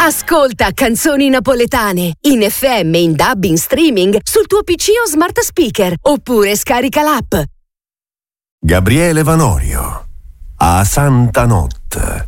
Ascolta canzoni napoletane in FM, in DAB, in streaming sul tuo PC o smart speaker oppure scarica l'app. Gabriele Vanorio, a Santa Notte.